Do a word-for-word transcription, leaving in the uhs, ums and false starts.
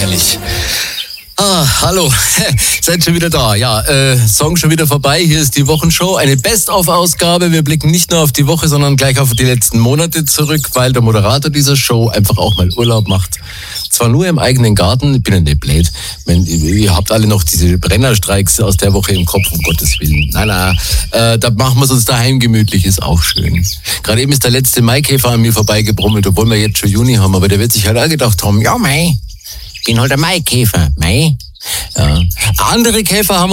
herrlich. Ah, hallo, seid schon wieder da. Ja, äh, Song schon wieder vorbei. Hier ist die Wochenshow, eine Best-of-Ausgabe. Wir blicken nicht nur auf die Woche, sondern gleich auf die letzten Monate zurück, weil der Moderator dieser Show einfach auch mal Urlaub macht. Zwar nur im eigenen Garten, ich bin ja nicht blöd. Wenn, ihr habt alle noch diese Brennerstreiks aus der Woche im Kopf, um Gottes Willen. Nein, nein, äh, da machen wir es uns daheim gemütlich, ist auch schön. Gerade eben ist der letzte Maikäfer an mir vorbeigebrummelt, obwohl wir jetzt schon Juni haben, aber der wird sich halt auch gedacht haben, ja Mai, bin halt ein Maikäfer, Mai. Ja. Andere Käfer haben